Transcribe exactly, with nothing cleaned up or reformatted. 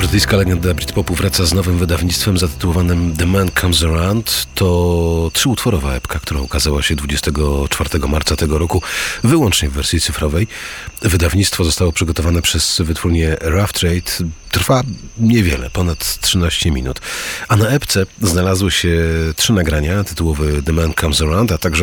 Brytyjska legenda Britpopu wraca z nowym wydawnictwem zatytułowanym The Man Comes Around. To trzyutworowa epka, która ukazała się dwudziestego czwartego marca tego roku, wyłącznie w wersji cyfrowej. Wydawnictwo zostało przygotowane przez wytwórnię Rough Trade. Trwa niewiele, ponad trzynaście minut. A na epce znalazły się trzy nagrania, tytułowy The Man Comes Around, a także